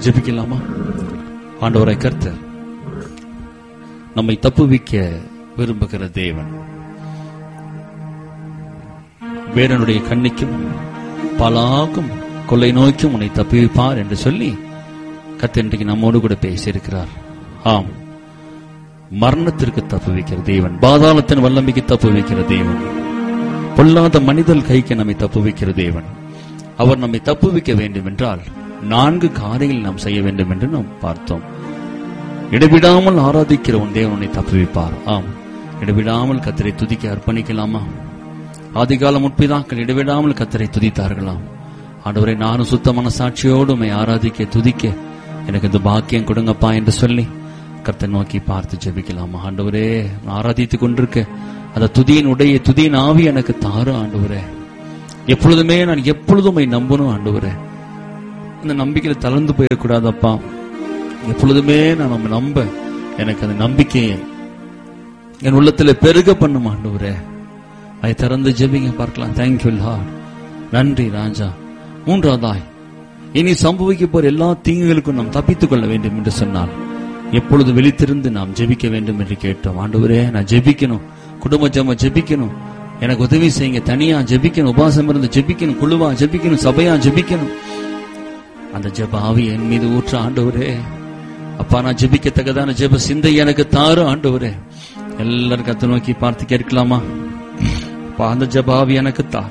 ஜெபிக்கலாமா? ஆண்டவரை கர்த்தர் நம்மை தப்புவிக்க விரும்புகிற தேவன். வேடனுடைய கண்ணிக்கும் பலாக்கும் கொள்ளை நோய்க்கும் உன்னை தப்புவிப்பார் என்று சொல்லி கர்த்தர் இன்றைக்கு நம்மோடு கூட பேசியிருக்கிறார். ஆம், மரணத்திற்கு தப்புவிக்கிற தேவன், பாதாளத்தின் வல்லமைக்கு தப்புவிக்கிற தேவன், பொல்லாத மனிதல் கைக்கு நம்மை தப்புவிக்கிற தேவன். அவர் நம்மை தப்புவிக்க வேண்டும் என்றால் 4 காரியங்கள் நாம் செய்ய வேண்டும் என்று நாம் பார்த்தோம். இடைவிடாமல் ஆராதிக்கிற உன் தேவன் உன்னை தப்புவிப்பார். ஆம், இடைவிடாமல் கர்த்தரை துதிக்க அர்ப்பணிக்கலாமா? ஆதிகால முற்பிதாக்கள் இடைவிடாமல் கர்த்தரை துதித்தார்களாம். ஆண்டவரே, நானும் சுத்த மனசாட்சியோடு உம்மை ஆராதிக்க துதிக்க எனக்கு இந்த பாக்கியம் கொடுங்கப்பா என்று சொல்லி கர்த்தரை நோக்கி பார்த்து ஜெபிக்கலாமா? ஆண்டவரே, ஆராதித்துக் கொண்டிருக்க அந்த துதியின் ஆவி எனக்கு தாரு ஆண்டவரே. எப்பொழுதுமே நான் எப்பொழுதும் நம்பணும் ஆண்டவரே. அந்த நம்பிக்கையில தளர்ந்து போயிடக்கூடாதப்பா. எப்பொழுதுமே நான் நம்ம நம்ப எனக்கு அந்த நம்பிக்கையை என் உள்ளத்துல பெருக பண்ணும் ஆண்டவரே. அதை திறந்து ஜெபிங்க பார்க்கலாம். Thank you Lord. நன்றி ராஜா. 3வதாய், இனி சம்பவிக்க போற எல்லா தீங்குகளுக்கும் நாம் தப்பித்துக் கொள்ள வேண்டும் என்று சொன்னால் எப்பொழுது விழித்திருந்து நாம் ஜெபிக்க வேண்டும் என்று கேட்டோம். ஆண்டவரே, நான் ஜெபிக்கணும், குடும்ப ஜெபம் ஜெபிக்கணும், எனக்கு உதவி செய்யுங்க, தனியா ஜெபிக்கணும், உபாசம் இருந்து ஜெபிக்கணும், குழுவா ஜெபிக்கணும், சபையா ஜெபிக்கணும். அந்த ஜெப ஆவி என் மீது ஊற்ற ஆண்டவரே. அப்பா, நான் ஜெபிக்கத்தக்கதான ஜெப சிந்தை எனக்கு தாரு ஆண்டவரே. எல்லாரும் கர்த்தரை நோக்கி பார்த்து கேட்கலாமா? அப்பா, அந்த ஜெப ஆவி எனக்கு தார்,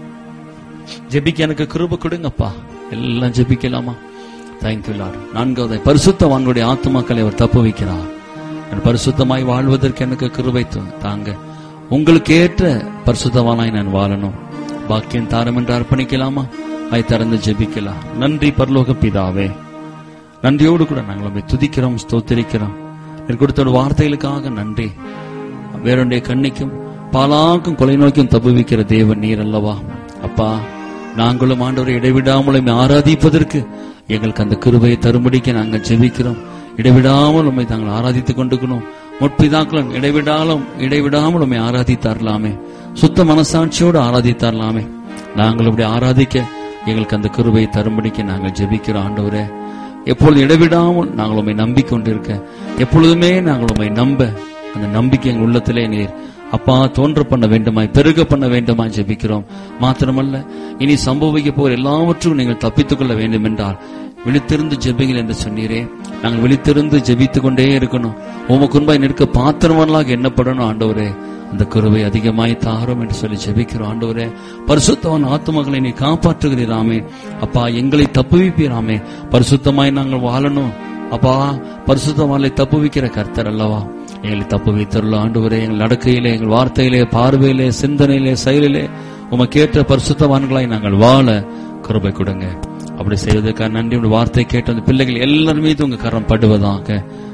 ஜெபிக்க எனக்கு கிருபை கொடுங்கப்பா. எல்லாம் ஜெபிக்கலாமா? Thank you Lord. 4வதாய், பரிசுத்தவான்களுடைய ஆத்துமாக்களை அவர் தப்புவிக்கிறார். பரிசுத்தமாய் வாழ்வதற்கு எனக்கு கிருபை தாங்க. உங்களுக்கு ஏற்ற பரிசுத்தவானாய் நான் வாழணும். பாக்கியம் தாரம் என்று அர்ப்பணிக்கலாமா? அதை திறந்து ஜெபிக்கலாம். நன்றி பரலோக பிதாவே, நன்றியோடு கூட நாங்கள் உம்மை துதிக்கிறோம், ஸ்தோத்திரிக்கிறோம். நீர் கொடுத்த வார்த்தைகளுக்காக நன்றி. வேறொன்றைய கண்ணிக்கும் பாலாக்கும் கொலை நோக்கியும் தப்புவிக்கிற தேவன் நீர் அல்லவா? அப்பா, நாங்களும் ஆண்டவரை இடைவிடாமல் ஆராதிப்பதற்கு எங்களுக்கு அந்த கிருபையை தரும்படிக்க நாங்கள் ஜெபிக்கிறோம். இடைவிடாமல் உம்மை தாங்கள் ஆராதித்துக் கொண்டிருக்கணும். முற்பிதாக்களும் இடைவிடாமல் உம்மை ஆராதித்தாரலாமே, சுத்த மனசாட்சியோடு ஆராதித்தாரலாமே. நாங்கள் இப்படி ஆராதிக்க எங்களுக்கு அந்த கிருபையை தரும்படிக்க நாங்கள் ஜெபிக்கிறோம். ஆண்டவரே, எப்பொழுது இடைவிடாமல் நாங்கள் உம்மை நம்பிக்கொண்டிருக்க, எப்பொழுதுமே நாங்கள் உம்மை நம்ப அந்த நம்பிக்கை எங்கள் உள்ளத்திலே நீர் அப்பா தோன்ற பண்ண வேண்டுமாய், பெருக பண்ண வேண்டுமாய் ஜெபிக்கிறோம். மாத்திரமல்ல, இனி சம்பவிக்க போகிற எல்லாவற்றும் நீங்கள் தப்பித்துக் கொள்ள வேண்டும் என்றால் விழித்திருந்து ஜெபிங்கள் என்று சொன்னீரே. நாங்கள் விழித்திருந்து ஜெபித்துக் கொண்டே இருக்கணும். உமக்கு முன்பாய் நிற்க பாத்திரவான்களாக எண்ணப்படணும். ஆண்டவரே, அந்த கிருபை அதிகமாய் தாரும் என்று சொல்லி ஜெபிக்கிறோம். ஆண்டவரே, பரிசுத்தவான் ஆத்துமக்களை நீ காப்பாற்றுகிறீராமே. அப்பா, எங்களை தப்புவிப்பீராமே. பரிசுத்தமாய் நாங்கள் வாழணும். அப்பா, பரிசுத்தவான்களை தப்புவிக்கிற கர்த்தர் அல்லவா? எங்களை தப்பு வைத்தருள்ள ஆண்டவரே, எங்கள் நடக்கையிலே, எங்கள் வார்த்தையிலே, பார்வையிலே, சிந்தனையிலே, செயலிலே உமக்கேற்ற பரிசுத்தவான்களாய் நாங்கள் வாழ கிருபை கொடுங்க. அப்படி செய்வதற்காக நன்றி. உங்க வார்த்தை கேட்ட அந்த பிள்ளைகள் எல்லார் மீது உங்க கரம் படுவதாக.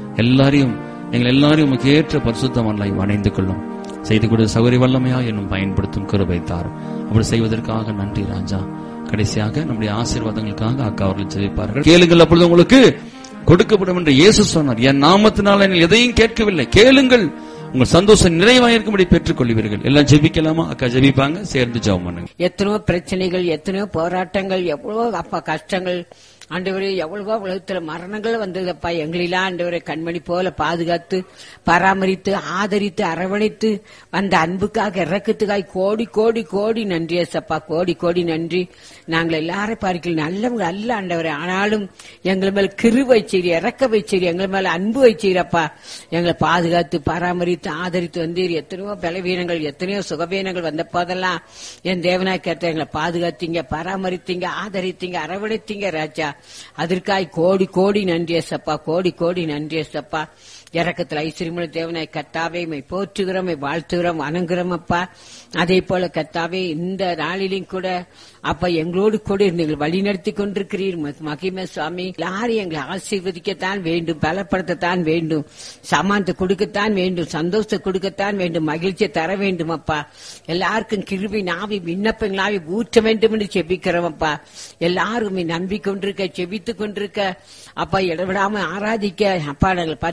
எங்கள் எல்லாரையும் உமக்கு ஏற்ற பரிசுத்தவான்களாய் அணைந்து கொள்ளும். செய்து கொடு சௌகரிய வல்லமையா என்னும் பயன்படுத்தும் கிருபை தாரும். அப்படி செய்வதற்காக நன்றி ராஜா. கடைசியாக நம்முடைய ஆசீர்வாதங்களுக்காக அக்கா அவர்கள் ஜெபிப்பார்கள். கேளுங்கள், அப்பொழுது உங்களுக்கு கொடுக்கப்படும் என்று இயேசு சொன்னார். என் நாமத்தினால் நீங்கள் எதையும் கேட்கவில்லை, கேளுங்கள், உங்கள் சந்தோஷம் நிறைவாயிருக்கும்படி பெற்றுக் கொள்வீர்கள். எல்லாம் ஜெபிக்கலாமா? அக்கா ஜெபிப்பாங்க, சேர்ந்து ஜெபம் பண்ணுங்க. எத்தனையோ பிரச்சனைகள், எத்தனையோ போராட்டங்கள், எவ்வளவோ அப்பா கஷ்டங்கள் ஆண்டவரே, எவ்வளவோ உலகத்துல மரணங்கள் வந்ததப்பா. எங்களெல்லாம் ஆண்டவரை கண்மணி போல பாதுகாத்து பராமரித்து ஆதரித்து அரவணைத்து வந்த அன்புக்காக இறக்கத்துக்காக கோடி கோடி கோடி நன்றி ஏசப்பா. கோடி கோடி நன்றி. நாங்கள் எல்லாரும் பார்க்கல நல்லவங்க அல்ல ஆண்டவரை, ஆனாலும் எங்கள் மேல கிருபை செய்தி, இறக்க வைச்சீர், எங்கள் மேல அன்பு வைச்சீரப்பா. எங்களை பாதுகாத்து பராமரித்து ஆதரித்து வந்தீர். எத்தனையோ பலவீனங்கள், எத்தனையோ சுகவீனங்கள் வந்த போதெல்லாம் என் தேவனாய் கர்த்தர் எங்களை பாதுகாத்தீங்க, பராமரித்தீங்க, ஆதரித்தீங்க, அரவணைத்தீங்க ராஜா. அதற்காய் கோடி கோடி நன்றி ஏசப்பா. கோடி கோடி நன்றி ஏசப்பா. இறக்கத்தில் ஐஸ்வரியமுள்ள தேவனாய் கர்த்தாவே போற்றுகிறோம், வாழ்த்துகிறோம், வணங்குகிறோம் அப்பா. அதே போல கர்த்தாவே இந்த நாளிலும் கூட அப்பா எங்களோடு கூட நீங்கள் வழி நடத்தி கொண்டிருக்கிறீர் மகிமை சுவாமி. எல்லாரும் எங்களை ஆசீர்வதிக்கத்தான் வேண்டும், பலப்படுத்தத்தான் வேண்டும், சமானத்தை கொடுக்கத்தான் வேண்டும், சந்தோஷத்தை கொடுக்கத்தான் வேண்டும், மகிழ்ச்சியை தர வேண்டும் அப்பா. எல்லாருக்கும் கிருபை நாவி விண்ணப்பங்களாவி ஊற்ற வேண்டும் என்று செபிக்கிறோம் அப்பா. எல்லாரும் நம்பிக்கொண்டிருக்க, செபித்துக் கொண்டிருக்க அப்பா, இடவிடாம ஆராதிக்க அப்பா, நாங்கள் பரிசுத்தம்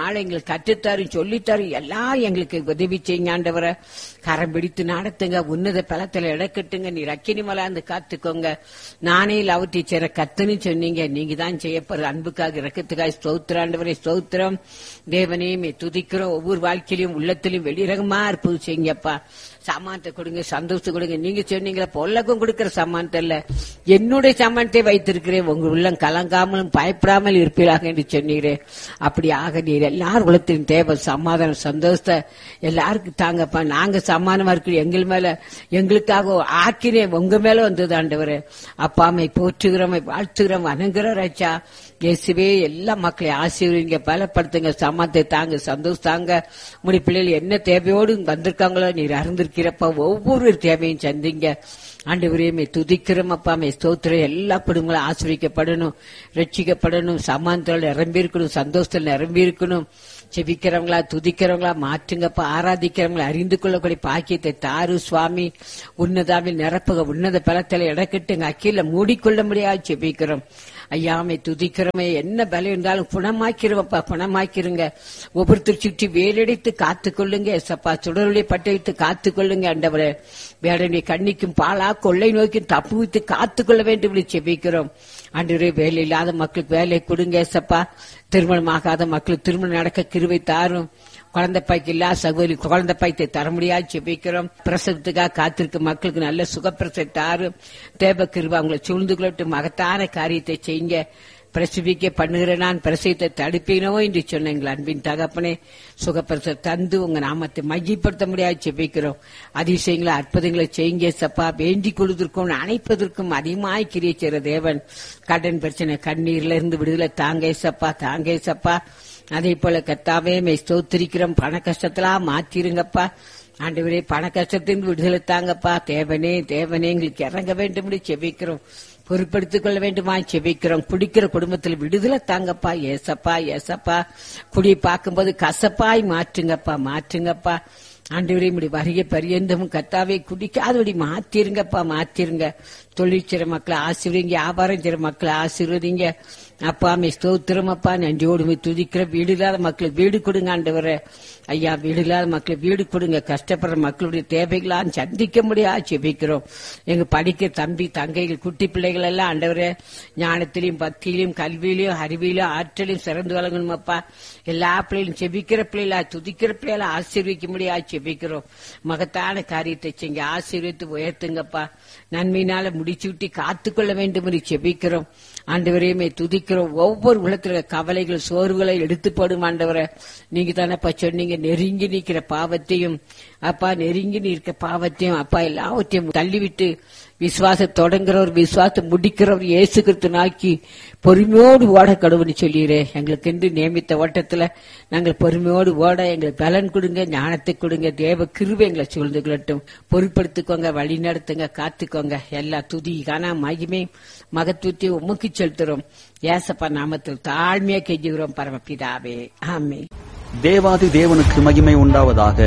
வாழ எங்களுக்கு கற்றுத்தாரும் சொல்லித்தாரும் எல்லாம் எங்களுக்கு உதவி செய்யுங்க ஆண்டவரை. கரம் பிடித்து நடத்துங்க, உன்னத பலத்துல இடக்கட்டுங்க, நீர் அக்கினி மலாந்து காத்துக்கோங்க. நானே லவ் டீச்சரை கத்துன்னு சொன்னீங்க, நீங்க தான் செய்யப்படுற அன்புக்காக இறக்கத்துக்காக ஸ்தோத்திரம் ஆண்டவரே, ஸ்தோத்திரம். தேவனே மே துதிக்கிறோம். ஒவ்வொரு வாழ்க்கையிலும் உள்ளத்திலும் வெளிரகமா இருப்பது செய்யுங்கப்பா. சாமானத்தை கொடுங்க, சந்தோஷத்தை கொடுங்க. நீங்க சொன்னீங்களா பொல்லக்கும் கொடுக்கிற சாமானத்தை இல்ல, என்னுடைய சாமானத்தை வைத்திருக்கிறேன், உங்க உள்ளம் கலங்காமலும் பயப்படாமல் இருப்பீராக என்று சொன்னீரே. அப்படி ஆக நீர் எல்லாரும் உள்ளத்தின் தேவை சமாதானம் சந்தோஷத்தை எல்லாருக்கும் தாங்கப்பா. நாங்க சமாதானமா இருக்கிறோம், எங்கள் மேல எங்களுக்காக ஆக்கினே உங்க மேல வந்தது ஆண்டவரே. அப்பாமை போற்றுகிறோம், வாழ்த்துகிறோம், வணங்குறோம் ராஜா. இயேசுவே எல்லா மக்களையும் ஆசீர்வதிங்க, பலப்படுத்துங்க, சமாதானத்தை தாங்க, சந்தோஷம் தாங்க. உங்களுடைய பிள்ளைகள் என்ன தேவையோடு வந்திருக்காங்களோ நீர் அறிந்திருக்கிறப்ப ஒவ்வொரு தேவையும் சந்திங்க ஆண்டவரே. துதிக்கிறோம் அப்பா, ஸ்தோத்திரம். எல்லா குடும்பங்களும் ஆசீர்வதிக்கப்படணும், ரட்சிக்கப்படணும், சமாதானத்தில் நிரம்பி இருக்கணும், சந்தோஷத்தில் நிரம்பி இருக்கணும். செபிக்கிறவங்களா துதிக்கிறவங்களா மாற்றுங்கப்பா. ஆராதிக்கிறவங்களை அறிந்து கொள்ளக்கூடிய பாக்கியத்தை தாரு சுவாமி. உன்னதாவில் நிரப்புக, உன்னத பலத்தில் இடக்கட்டுங்க, அக்கீழ மூடிக்கொள்ள முடியாது செபிக்கிறோம் ஐயாமை. துதிக்கிறோமே, என்ன பலம் இருந்தாலும் குணமாக்கிறோம்ப்பா, குணமாக்கிருங்க. ஒவ்வொருத்தர் சுற்றி வேலடித்து காத்துக்கொள்ளுங்க எசப்பா. சுடருடைய பட்டை வைத்து காத்துக்கொள்ளுங்க ஆண்டவரே. வேடனுடைய கண்ணிக்கும் பாலா கொள்ளை நோய்க்கும் தப்பு வைத்து காத்துக்கொள்ள வேண்டும் என்று செபிக்கிறோம் ஆண்டவரே. வேலை இல்லாத மக்களுக்கு வேலை கொடுங்க ஏசப்பா. திருமணமாகாத மக்களுக்கு திருமணம் நடக்க கிருபை தாரும். குழந்தை பாய்க்கு இல்ல சகோதரி குழந்தை பாய்த்தை தர முடியாது செபிக்கிறோம். பிரசவத்துக்காக காத்திருக்க மக்களுக்கு நல்ல சுகப்பிரசவத்தை தாரும். தேவ கிருபை அவங்களை சூழ்ந்து கொள்ளட்டு. மகத்தான காரியத்தை செய்யுங்க. பிரசவிக்க பண்ணுகிற நான் பிரசவத்தை தடுப்பீனோ என்று சொன்ன எங்கள் அன்பின் தகப்பனே, சுகப்பிரசவ தந்து உங்க நாமத்தை மையப்படுத்த முடியாது செபிக்கிறோம். அதிசயங்களை அற்புதங்களை செய்யுங்க சப்பா. வேண்டிக் கொள்வதற்கும் அணைப்பதற்கும் அதிகமாய் கிரியை செய்கிற தேவன். கடன் பிரச்சனை கண்ணீர்ல இருந்து விடுதலை தாங்க சப்பா, தாங்க சப்பா. அதே போல கர்த்தாவே ஸ்தோத்திரிக்கிறோம். பண கஷ்டத்தெல்லாம் மாத்திருங்கப்பா ஆண்டவரே. பண கஷ்டத்திலிருந்து விடுதலை தாங்கப்பா. தேவனே தேவனே எங்களுக்கு இறங்க வேண்டும் செபிக்கிறோம். பொறுப்படுத்திக் கொள்ள வேண்டுமா செபிக்கிறோம். குடிக்கிற குடும்பத்தில் விடுதலை தாங்கப்பா. ஏசப்பா ஏசப்பா. குடியை பார்க்கும்போது கசப்பாய் மாற்றுங்கப்பா, மாற்றுங்கப்பா ஆண்டவரே. இப்படி வருகை பரியந்தமும் கர்த்தாவே குடிக்காதபடி மாத்திருங்கப்பா, மாத்திருங்க. தொழிற்சிற மக்களை ஆசீர்வதிங்க, வியாபாரம் செய்ற மக்களை ஆசீர்வதிங்க அப்பா. ஸ்தோத்திரம் அப்பா. நன்றியோடு துதிக்கிற வீடு இல்லாத மக்களுக்கு வீடு கொடுங்க ஆண்டவரே. ஐயா, வீடு இல்லாத மக்களுக்கு வீடு கொடுங்க. கஷ்டப்படுற மக்களுடைய தேவைகளாம் சந்திக்க முடியாது செபிக்கிறோம். எங்க படிக்கிற தம்பி தங்கைகள் குட்டி பிள்ளைகள் எல்லாம் ஆண்டவரே ஞானத்திலையும் பக்தியிலையும் கல்வியிலையும் அறிவியிலும் ஆற்றலையும் சிறந்து வழங்கணும் அப்பா. எல்லா பிள்ளைகளும் செபிக்கிற பிள்ளைகளா துதிக்கிற பிள்ளைகள ஆசீர்விக்க முடியாது செபிக்கிறோம். மகத்தான காரியத்தை செய்ய ஆசீர்வித்து உயர்த்துங்கப்பா. நன்மையினால முடிச்சு விட்டு காத்துக்கொள்ள வேண்டும் என்று செபிக்கிறோம் ஆண்டவரையுமே துதிக்கிறோம். ஒவ்வொரு உலகத்துல கவலைகள் சோர்வுகளை எடுத்து போடும் ஆண்டவரை. நீங்க தானப்பா சொன்னீங்க, நெருங்கி நிற்கிற பாவத்தையும் அப்பா, நெருங்கி நிற்கிற பாவத்தையும் அப்பா எல்லாவற்றையும் தள்ளிவிட்டு விசுவாச தொடங்குறவர் விசுவாசத்தை முடிக்கிறவர் இயேசு கிறிஸ்து நாக்கி பொறுமையோடு ஓட கடவுள்னு சொல்லிடுறே. எங்களுக்கு என்று நியமித்த ஓட்டத்துல நாங்கள் பொறுமையோடு ஓட எங்களுக்கு பலன் கொடுங்க, ஞானத்தை கொடுங்க. தேவ கிருபை எங்களை சூழ்ந்து கொள்ளட்டும். பொறுப்படுத்திக்கோங்க, வழி நடத்துங்க, காத்துக்கோங்க. எல்லா துதி காண மகிமை மகத்துவத்தை உமக்கு செலுத்துறோம். ஏசப்பா நாமத்தில் தாழ்மையா கெஞ்சுகிறோம் பரமபிதாவே, ஆமென். தேவாதி தேவனுக்கு மகிமை உண்டாவதாக.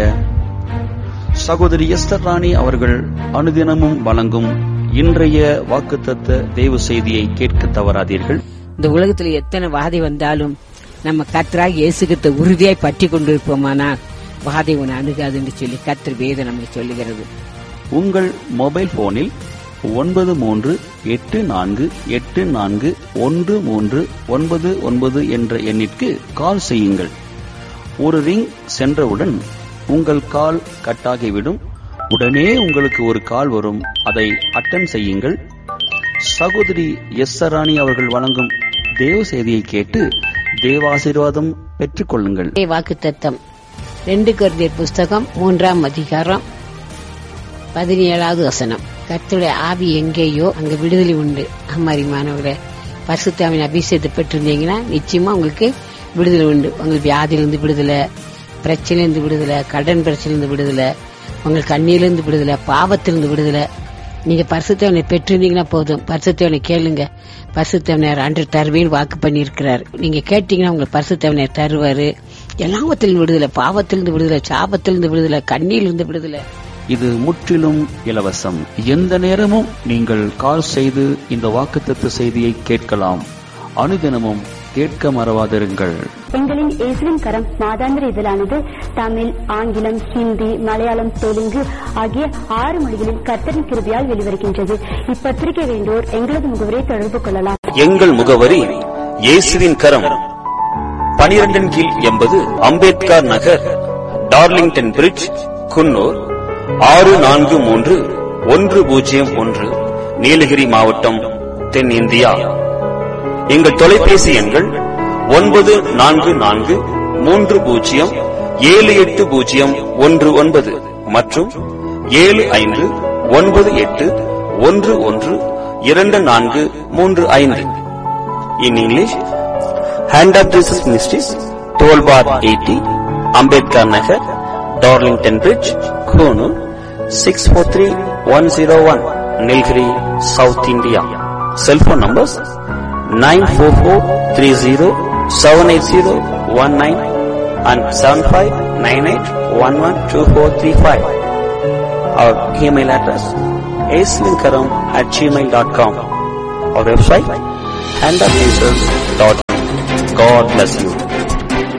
சகோதரி எஸ்தர் ராணி அவர்கள் அனுதினமும் வழங்கும் இன்றைய வாக்குத்தத்த தேவ செய்தியை கேட்க தவறாதீர்கள். இந்த உலகத்துல எத்தனை வாதை வந்தாலும் நம்ம கர்த்தராகிய இயேசு கிறிஸ்துவை உறுதியாய் பற்றி கொண்டிருப்போமானால் வாதை உன்னை அணுகாதுன்னு சொல்லி கர்த்தர் வேதம் நமக்கு சொல்லுகிறது. உங்கள் மொபைல் போனில் 9384841399 என்ற எண்ணிற்கு கால் செய்யுங்கள். ஒரு ரிங் சென்றவுடன் உங்கள் கால் கட்டாகிவிடும். உடனே உங்களுக்கு ஒரு கால் வரும். அதை அட்டெண்ட் செய்யுங்கள். சகோதரி எஸ்தர் ராணி அவர்கள் வழங்கும் தேவ செய்தியை கேட்டு தேவாசீர்வாதம் பெற்றுக் கொள்ளுங்கள். வாக்குத்தத்தம் 2 கொரிந்தியர் புஸ்தகம் 3ஆம் அதிகாரம் 17வது வசனம். கர்த்தருடைய ஆவி எங்கேயோ அங்க விடுதலை உண்டு. அம்மாரிமானவர்களே, பரிசுத்த ஆவியின் அபிஷேகத்தை பெற்றிருந்தீங்கன்னா நிச்சயமா உங்களுக்கு விடுதலை உண்டு. உங்களுக்கு வியாதியிலிருந்து விடுதலை, பிரச்சனையிலிருந்து விடுதலை, கடன் பிரச்சனையிலிருந்து விடுதலை, உங்களுக்கு கண்ணியிலிருந்து விடுதலை, பாவத்திலிருந்து விடுதலை. நீங்க பரிசுத்தவனை பெற்றிருந்தீங்கன்னா போதும். பரிசுத்தவனை கேளுங்க. பரிசுத்தவனர் அன்று தருவேன்னு வாக்கு பண்ணியிருக்கிறார். நீங்க கேட்டீங்கன்னா உங்களுக்கு பரிசுத்தவனர் தருவாரு. எல்லாவத்திலிருந்து விடுதலை, பாவத்திலிருந்து விடுதலை, சாபத்திலிருந்து விடுதலை, கண்ணியிலிருந்து விடுதலை. இது முற்றிலும் இலவசம். எந்த நேரமும் நீங்கள் கால் செய்து இந்த வாக்குத்தத்த செய்தியை கேட்கலாம். அனுதினமும் கேட்க மறவாதிருங்கள். எங்களின் இயேசுவின் கரம் மாதாந்திர இதழானது தமிழ், ஆங்கிலம், ஹிந்தி, மலையாளம், தெலுங்கு ஆகிய 6 மொழிகளில் கர்த்தரின் கிருபையால் வெளிவருகின்றது. இப்பத்திரிகை வேண்டோர் எங்களது முகவரியை தொடர்பு கொள்ளலாம். எங்கள் முகவரி இயேசுவின் கரம், 12 கீழ் 80 அம்பேத்கர் நகர், டார்லிங்டன் பிரிட்ஜ், குன்னூர் 643101, நீலகிரி மாவட்டம், தென்னிந்தியா. எங்கள் தொலைபேசி எண்கள் 9443078019 மற்றும் 7598112435. In English, Hand of Jesus Ministries, 12/80, Ambedkar Nagar, Darlington Bridge, Konoor, 643101, Nilgiri, South India. Cell phone numbers 944307801 and 7598112435. Our email address aislinkaram@gmail.com. Our website handofjesus.in. God bless you.